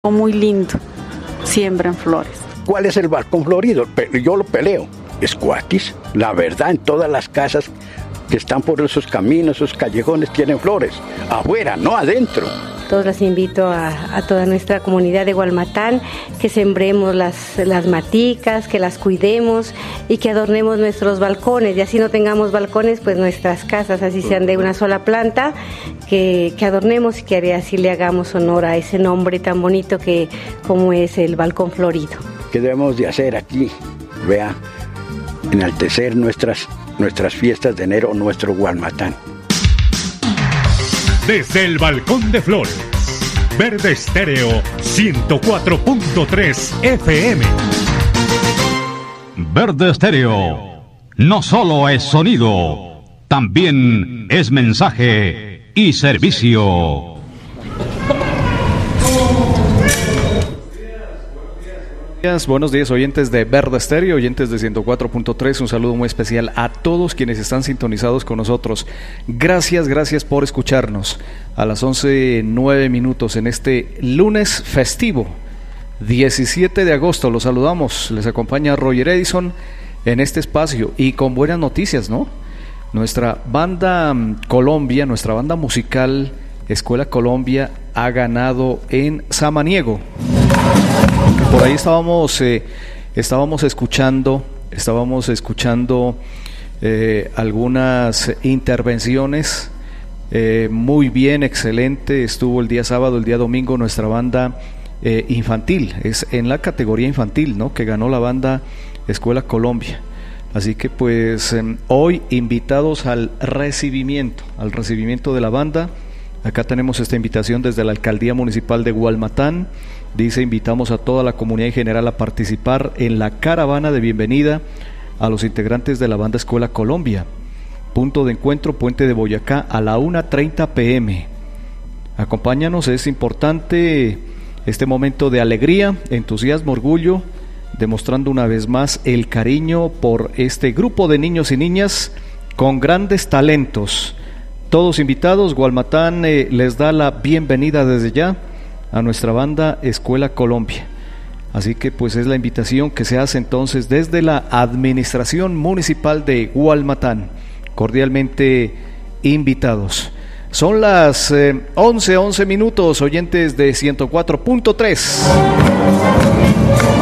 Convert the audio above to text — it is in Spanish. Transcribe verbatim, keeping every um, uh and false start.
Muy lindo, siembran flores. ¿Cuál es el balcón florido? Yo lo peleo. Es cuatis. La verdad, en todas las casas que están por esos caminos, esos callejones, tienen flores. Afuera, no adentro. Todos las invito a, a toda nuestra comunidad de Gualmatán, que sembremos las, las maticas, que las cuidemos y que adornemos nuestros balcones. Y así no tengamos balcones, pues nuestras casas, así sean de una sola planta, que, que adornemos y que así le hagamos honor a ese nombre tan bonito que como es el balcón florido. ¿Qué debemos de hacer aquí? Vea, enaltecer nuestras, nuestras fiestas de enero, nuestro Gualmatán. Desde el Balcón de Flores, Verde Estéreo ciento cuatro punto tres F M. Verde Estéreo no solo es sonido, también es mensaje y servicio. Buenos días, oyentes de Verde Estéreo, oyentes de ciento cuatro punto tres, un saludo muy especial a todos quienes están sintonizados con nosotros. Gracias, gracias por escucharnos a las once nueve minutos en este lunes festivo, diecisiete de agosto. Los saludamos, les acompaña Roger Edison en este espacio y con buenas noticias, ¿no? Nuestra banda Colombia, nuestra banda musical Escuela Colombia ha ganado en Samaniego. Por ahí estábamos, eh, estábamos escuchando, estábamos escuchando eh, algunas intervenciones. Eh, muy bien, excelente. Estuvo el día sábado, el día domingo nuestra banda eh, infantil. Es en la categoría infantil, ¿no? Que ganó la banda Escuela Colombia. Así que pues eh, hoy invitados al recibimiento, al recibimiento de la banda. Acá tenemos esta invitación desde la Alcaldía Municipal de Gualmatán. Dice: invitamos a toda la comunidad en general a participar en la caravana de bienvenida a los integrantes de la banda Escuela Colombia. Punto de encuentro, Puente de Boyacá, a la una treinta pm. Acompáñanos, es importante este momento de alegría, entusiasmo, orgullo, demostrando una vez más el cariño por este grupo de niños y niñas con grandes talentos. Todos invitados. Gualmatán eh, les da la bienvenida desde ya a nuestra banda Escuela Colombia. Así que pues es la invitación que se hace entonces desde la Administración Municipal de Gualmatán. Cordialmente invitados. Son las eh, once, once minutos, oyentes de ciento cuatro punto tres.